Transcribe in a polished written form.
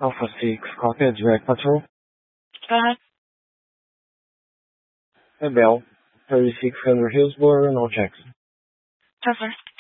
Alpha 6, copy, direct patrol. Go ahead. Bell, 3600 Hillsborough, Renault Jackson. Cover.